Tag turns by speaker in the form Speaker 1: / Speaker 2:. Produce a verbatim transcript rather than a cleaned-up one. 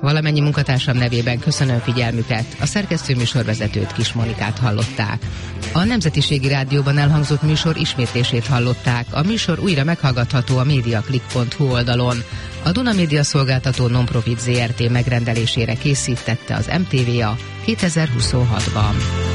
Speaker 1: Valamennyi munkatársam nevében köszönöm figyelmüket, a szerkesztő műsorvezetőt, Kis Monikát hallották. A Nemzetiségi Rádióban elhangzott műsor ismétlését hallották, a műsor újra meghallgatható a mediaclick pont hu oldalon. A Duna Média Szolgáltató Nonprofit Zrt. Megrendelésére készítette az em té vé á kétezer-huszonhatban.